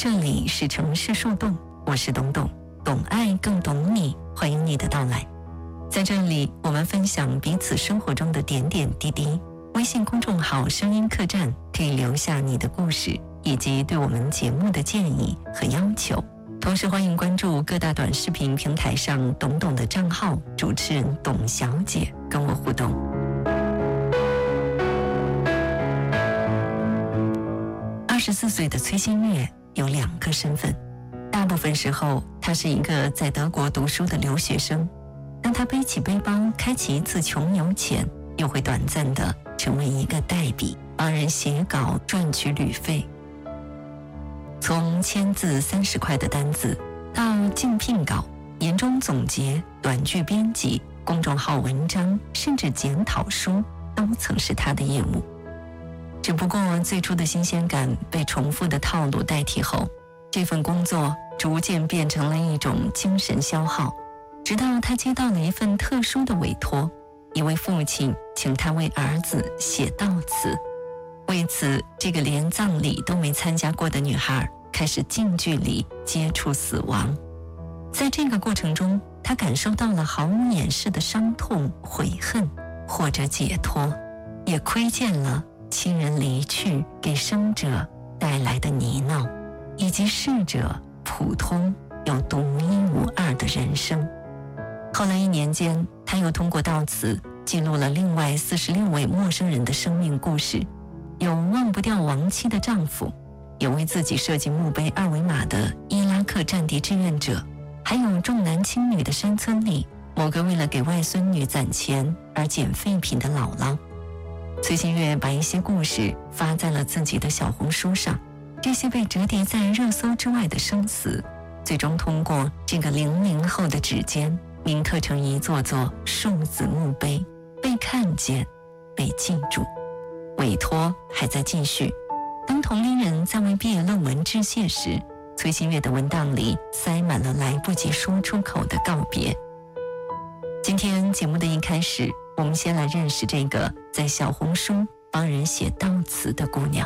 这里是城市树洞，我是董董，懂爱更懂你，欢迎你的到来。在这里，我们分享彼此生活中的点点滴滴。微信公众号声音客栈可以留下你的故事以及对我们节目的建议和要求。同时欢迎关注各大短视频平台上董董的账号，主持人董小姐跟我互动。24岁的崔新月有2个身份，大部分时候她是一个在德国读书的留学生，当她背起背包开启一次穷游前，又会短暂的成为一个代笔，帮人写稿赚取旅费。从签字30块的单子到竞聘稿、年终总结、短剧编辑、公众号文章，甚至检讨书，都曾是他的业务。只不过最初的新鲜感被重复的套路代替后，这份工作逐渐变成了一种精神消耗，直到他接到了一份特殊的委托，一位父亲请他为儿子写悼词。为此，这个连葬礼都没参加过的女孩开始近距离接触死亡。在这个过程中，她感受到了毫无掩饰的伤痛、悔恨或者解脱，也窥见了亲人离去给生者带来的呢喃，以及逝者普通又独一无二的人生。后来1年间，她又通过悼词记录了另外46位陌生人的生命故事，有忘不掉亡妻的丈夫，有为自己设计墓碑2维码的伊拉克战地志愿者，还有重男轻女的山村里某个为了给外孙女攒钱而捡废品的姥姥。崔新月把一些故事发在了自己的小红书上，这些被折叠在热搜之外的生死，最终通过这个00后的指尖铭刻成一座座数字墓碑，被看见，被记住。委托还在继续，当同龄人在为毕业论文致谢时，崔新月的文档里塞满了来不及说出口的告别。今天节目的一开始，我们先来认识这个在小红书帮人写悼词的姑娘。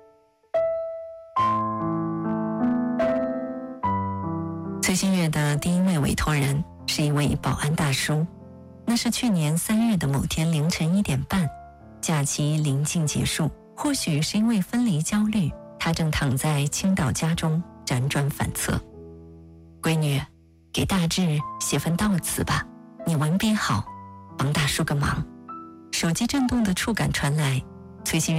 崔新月的第一位委托人是一位保安大叔，那是去年3月的某天凌晨1点半，假期临近结束，或许是因为分离焦虑，他正躺在青岛家中辗转反侧。闺女，给大志写份悼词吧，你文笔好，帮大叔个忙。手机震动的触感传来，崔新月